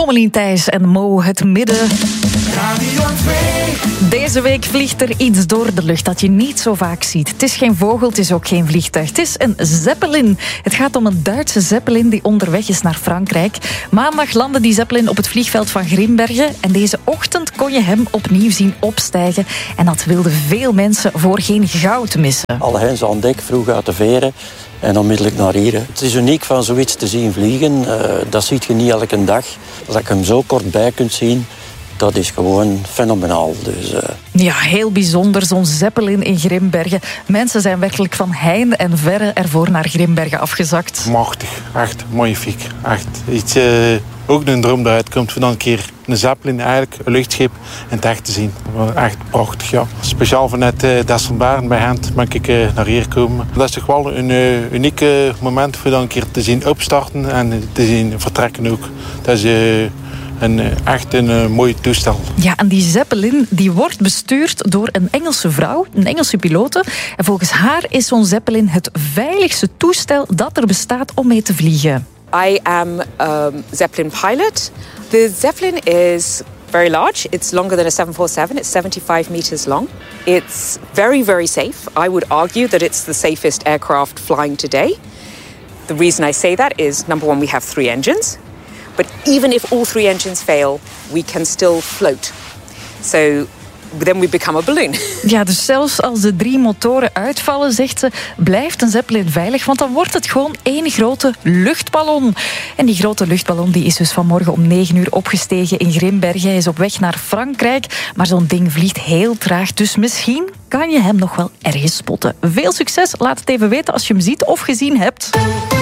Pommelien Thijs en Mo het midden. Radio 2. Deze week vliegt er iets door de lucht dat je niet zo vaak ziet. Het is geen vogel, het is ook geen vliegtuig. Het is een Zeppelin. Het gaat om een Duitse Zeppelin die onderweg is naar Frankrijk. Maandag landde die Zeppelin op het vliegveld van Grimbergen. En deze ochtend kon je hem opnieuw zien opstijgen. En dat wilden veel mensen voor geen goud missen. Alle hens aan dek, vroeg uit de veren. En onmiddellijk naar hier. Het is uniek van zoiets te zien vliegen. Dat zie je niet elke dag. Dat je hem zo kort bij kunt zien, dat is gewoon fenomenaal. Dus, Ja, heel bijzonder, zo'n Zeppelin in Grimbergen. Mensen zijn werkelijk van heinde en verre ervoor naar Grimbergen afgezakt. Machtig, echt magnifiek. Echt iets, ook een droom eruit komt van dan een keer een Zeppelin, eigenlijk een luchtschip, in het echt te zien. Echt prachtig, ja. Speciaal vanuit Desselbaren bij Gent ben ik naar hier gekomen. Dat is toch wel een uniek moment voor dan een keer te zien opstarten en te zien vertrekken ook. Dat is echt een mooi toestel. Ja, en die Zeppelin die wordt bestuurd door een Engelse vrouw, een Engelse pilote. En volgens haar is zo'n Zeppelin het veiligste toestel dat er bestaat om mee te vliegen. I am Zeppelin pilot. The Zeppelin is very large. It's longer than a 747. It's 75 meters long. It's very, very safe. I would argue that it's the safest aircraft flying today. The reason I say that is, number one, we have 3 engines. But even if all 3 engines fail, we can still float. So then we become a balloon. Ja, dus zelfs als de 3 motoren uitvallen, zegt ze, blijft een Zeppelin veilig, want dan wordt het gewoon één grote luchtballon. En die grote luchtballon die is dus vanmorgen om 9 uur opgestegen in Grimbergen. Hij is op weg naar Frankrijk, maar zo'n ding vliegt heel traag, dus misschien kan je hem nog wel ergens spotten. Veel succes, laat het even weten als je hem ziet of gezien hebt.